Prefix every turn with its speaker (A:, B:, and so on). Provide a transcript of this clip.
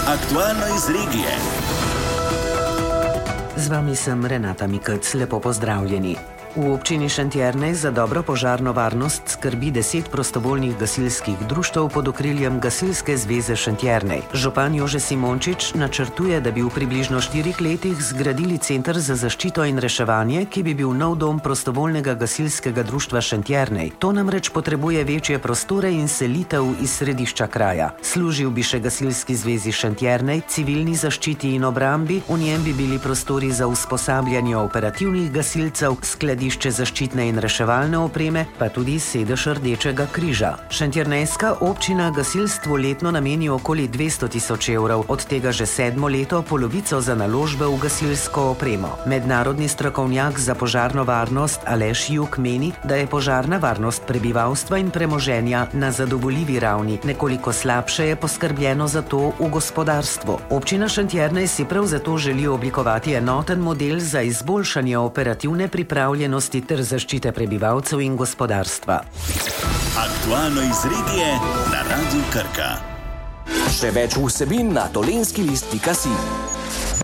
A: Aktualno iz regije.
B: Z vami sem Renata Mikec, lepo pozdravljeni. V občini Šentjernej za dobro požarno varnost skrbi 10 prostovoljnih gasilskih društev pod okriljem Gasilske zveze Šentjernej. Župan Jože Simončič načrtuje, da bi v približno 4 letih zgradili center za zaščito in reševanje, ki bi bil nov dom prostovoljnega gasilskega društva Šentjernej. To namreč potrebuje večje prostore in selitev iz središča kraja. Služil bi še Gasilski zvezi Šentjernej, civilni zaščiti in obrambi, v njem bi bili prostori za usposabljanje operativnih gasilcev, skladišče zaščitne in reševalne opreme, pa tudi sedež Rdečega križa. Šentjernejska občina gasilstvu letno nameni okoli 200 000 evrov, od tega že 7. leto polovico za naložbe v gasilsko opremo. Mednarodni strokovnjak za požarno varnost Aleš Juk meni, da je požarna varnost prebivalstva in premoženja na zadovoljivi ravni. Nekoliko slabše je poskrbljeno za to v gospodarstvu. Občina Šentjernej si prav zato želi oblikovati enoten model za izboljšanje operativne pripravljenosti ter zaščite prebivalcev in gospodarstva.
A: Aktualno iz regije na Radiu Krka.
C: Še več vsebin na dolenskilist.si.